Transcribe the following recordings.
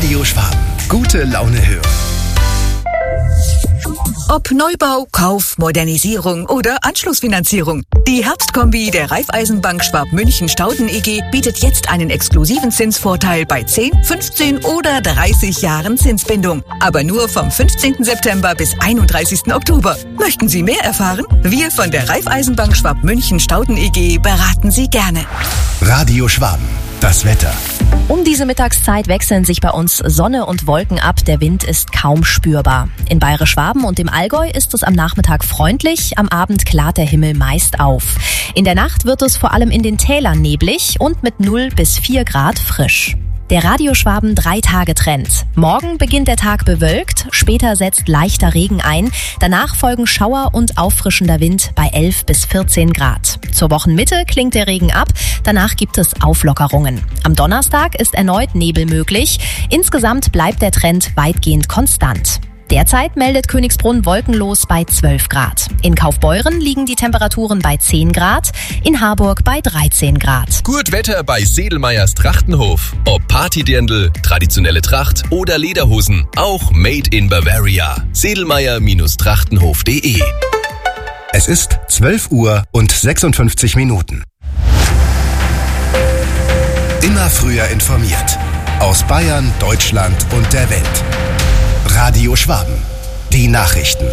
Radio Schwaben. Gute Laune hören. Ob Neubau, Kauf, Modernisierung oder Anschlussfinanzierung. Die Herbstkombi der Raiffeisenbank Schwab-München-Stauden EG bietet jetzt einen exklusiven Zinsvorteil bei 10, 15 oder 30 Jahren Zinsbindung. Aber nur vom 15. September bis 31. Oktober. Möchten Sie mehr erfahren? Wir von der Raiffeisenbank Schwab-München-Stauden EG beraten Sie gerne. Radio Schwaben. Das Wetter. Um diese Mittagszeit wechseln sich bei uns Sonne und Wolken ab. Der Wind ist kaum spürbar. In Bayerisch-Schwaben und im Allgäu ist es am Nachmittag freundlich. Am Abend klart der Himmel meist auf. In der Nacht wird es vor allem in den Tälern neblig und mit 0 bis 4 Grad frisch. Der Radio Schwaben 3-Tage-Trend. Morgen beginnt der Tag bewölkt, später setzt leichter Regen ein, danach folgen Schauer und auffrischender Wind bei 11 bis 14 Grad. Zur Wochenmitte klingt der Regen ab, danach gibt es Auflockerungen. Am Donnerstag ist erneut Nebel möglich, insgesamt bleibt der Trend weitgehend konstant. Derzeit meldet Königsbrunn wolkenlos bei 12 Grad. In Kaufbeuren liegen die Temperaturen bei 10 Grad, in Harburg bei 13 Grad. Gut Wetter bei Sedelmeyers Trachtenhof. Ob Partydirndl, traditionelle Tracht oder Lederhosen, auch made in Bavaria. Sedelmeyer-Trachtenhof.de. Es ist 12 Uhr und 56 Minuten. Immer früher informiert. Aus Bayern, Deutschland und der Welt. Radio Schwaben. Die Nachrichten.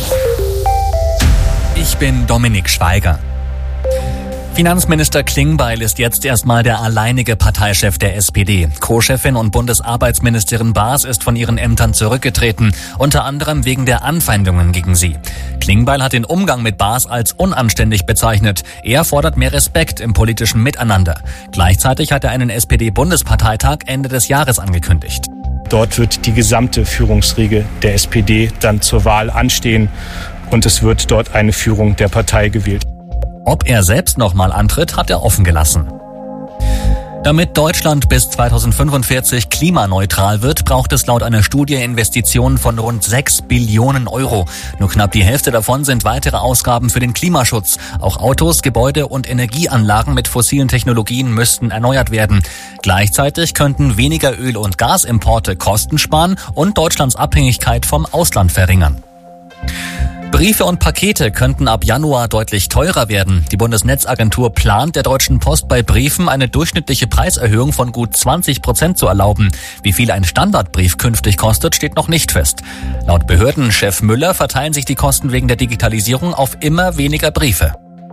Ich bin Dominik Schweiger. Finanzminister Klingbeil ist jetzt erstmal der alleinige Parteichef der SPD. Co-Chefin und Bundesarbeitsministerin Baas ist von ihren Ämtern zurückgetreten, unter anderem wegen der Anfeindungen gegen sie. Klingbeil hat den Umgang mit Baas als unanständig bezeichnet. Er fordert mehr Respekt im politischen Miteinander. Gleichzeitig hat er einen SPD-Bundesparteitag Ende des Jahres angekündigt. Dort wird die gesamte Führungsriege der SPD dann zur Wahl anstehen und es wird dort eine Führung der Partei gewählt. Ob er selbst nochmal antritt, hat er offen gelassen. Damit Deutschland bis 2045 klimaneutral wird, braucht es laut einer Studie Investitionen von rund 6 Billionen Euro. Nur knapp die Hälfte davon sind weitere Ausgaben für den Klimaschutz. Auch Autos, Gebäude und Energieanlagen mit fossilen Technologien müssten erneuert werden. Gleichzeitig könnten weniger Öl- und Gasimporte Kosten sparen und Deutschlands Abhängigkeit vom Ausland verringern. Briefe und Pakete könnten ab Januar deutlich teurer werden. Die Bundesnetzagentur plant, der Deutschen Post bei Briefen eine durchschnittliche Preiserhöhung von gut 20% zu erlauben. Wie viel ein Standardbrief künftig kostet, steht noch nicht fest. Laut Behördenchef Müller verteilen sich die Kosten wegen der Digitalisierung auf immer weniger Briefe.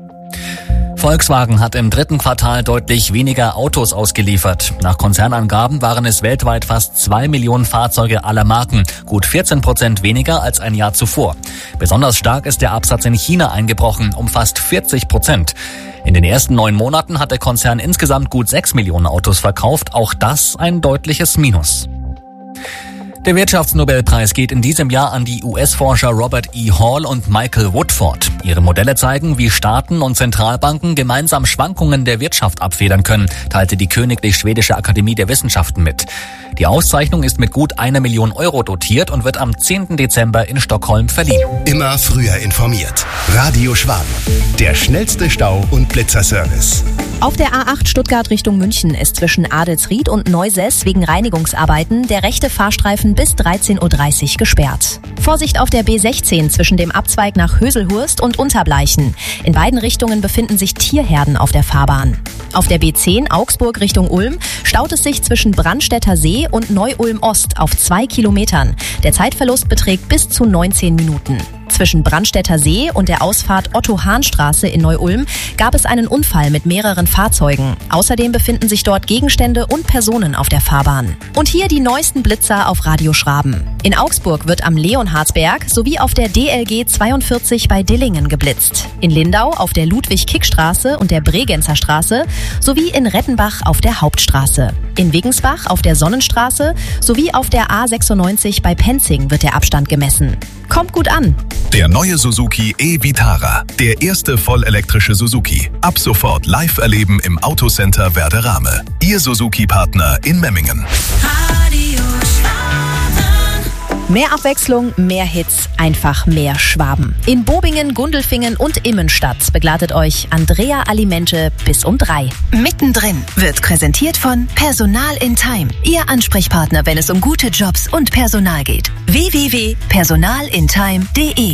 Volkswagen hat im 3. Quartal deutlich weniger Autos ausgeliefert. Nach Konzernangaben waren es weltweit fast 2 Millionen Fahrzeuge aller Marken, gut 14% weniger als ein Jahr zuvor. Besonders stark ist der Absatz in China eingebrochen, um fast 40%. In den ersten 9 Monaten hat der Konzern insgesamt gut 6 Millionen Autos verkauft, auch das ein deutliches Minus. Der Wirtschaftsnobelpreis geht in diesem Jahr an die US-Forscher Robert E. Hall und Michael Woodford. Ihre Modelle zeigen, wie Staaten und Zentralbanken gemeinsam Schwankungen der Wirtschaft abfedern können, teilte die Königlich Schwedische Akademie der Wissenschaften mit. Die Auszeichnung ist mit gut 1 Million Euro dotiert und wird am 10. Dezember in Stockholm verliehen. Immer früher informiert. Radio Schwaben. Der schnellste Stau- und Blitzerservice. Auf der A8 Stuttgart Richtung München ist zwischen Adelsried und Neusess wegen Reinigungsarbeiten der rechte Fahrstreifen bis 13.30 Uhr gesperrt. Vorsicht auf der B16 zwischen dem Abzweig nach Höselhurst und Unterbleichen. In beiden Richtungen befinden sich Tierherden auf der Fahrbahn. Auf der B10 Augsburg Richtung Ulm staut es sich zwischen Brandstätter See und Neu-Ulm Ost auf 2 Kilometern. Der Zeitverlust beträgt bis zu 19 Minuten. Zwischen Brandstätter See und der Ausfahrt Otto-Hahn-Straße in Neu-Ulm gab es einen Unfall mit mehreren Fahrzeugen. Außerdem befinden sich dort Gegenstände und Personen auf der Fahrbahn. Und hier die neuesten Blitzer auf Radio Schwaben. In Augsburg wird am Leonhardsberg sowie auf der DLG 42 bei Dillingen geblitzt. In Lindau auf der Ludwig-Kick-Straße und der Bregenzer Straße sowie in Rettenbach auf der Hauptstraße. In Wiggensbach auf der Sonnenstraße sowie auf der A96 bei Penzing wird der Abstand gemessen. Kommt gut an! Der neue Suzuki e-Vitara. Der erste vollelektrische Suzuki. Ab sofort live erleben im Autocenter Werderame. Ihr Suzuki-Partner in Memmingen. Radio Schwaben. Mehr Abwechslung, mehr Hits, einfach mehr Schwaben. In Bobingen, Gundelfingen und Immenstadt begleitet euch Andrea Alimente bis um 3. Mittendrin wird präsentiert von Personal in Time. Ihr Ansprechpartner, wenn es um gute Jobs und Personal geht. www.personalintime.de